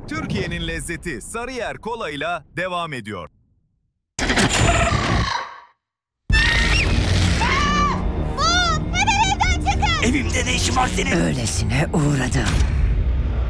Türkiye'nin lezzeti Sarıyer Kola'yla devam ediyor. Evimde ne işin var senin? Öylesine uğradım.